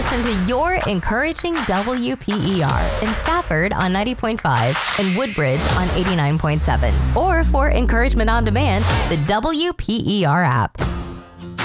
listen to your encouraging WPER in Stafford on 90.5 and Woodbridge on 89.7. Or for encouragement on demand, the WPER app.